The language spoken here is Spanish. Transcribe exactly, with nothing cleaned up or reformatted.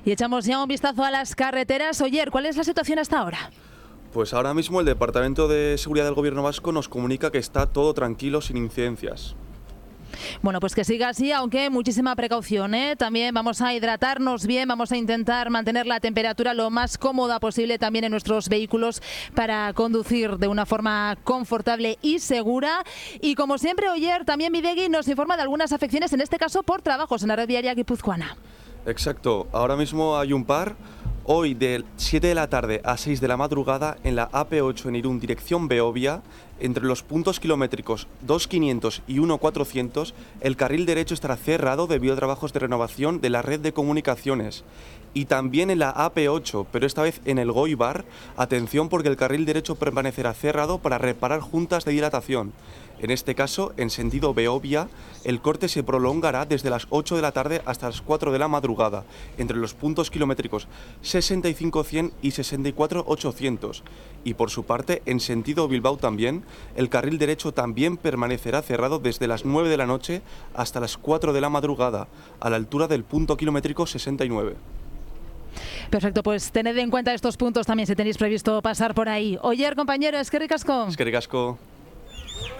Y echamos ya un vistazo a las carreteras. Oyer, ¿cuál es la situación hasta ahora? Pues ahora mismo el Departamento de Seguridad del Gobierno Vasco nos comunica que está todo tranquilo, sin incidencias. Bueno, pues que siga así, aunque muchísima precaución, ¿eh? También vamos a hidratarnos bien, vamos a intentar mantener la temperatura lo más cómoda posible también en nuestros vehículos para conducir de una forma confortable y segura. Y como siempre, Oyer, también Bidegui nos informa de algunas afecciones, en este caso por trabajos en la red viaria guipuzcoana. Exacto, ahora mismo hay un par. Hoy de siete de la tarde a seis de la madrugada en la A P ocho en Irún, dirección Beovia, entre los puntos kilométricos dos quinientos y uno cuatrocientos, el carril derecho estará cerrado debido a trabajos de renovación de la red de comunicaciones. Y también en la A P ocho, pero esta vez en el Goibar, atención porque el carril derecho permanecerá cerrado para reparar juntas de dilatación. En este caso, en sentido Beovia, el corte se prolongará desde las ocho de la tarde hasta las cuatro de la madrugada, entre los puntos kilométricos sesenta y cinco cien y sesenta y cuatro ochocientos. Y por su parte, en sentido Bilbao también, el carril derecho también permanecerá cerrado desde las nueve de la noche hasta las cuatro de la madrugada, a la altura del punto kilométrico sesenta y nueve. Perfecto, pues tened en cuenta estos puntos también si tenéis previsto pasar por ahí. Oyer, compañero, eskerrik asko. Eskerrik asko.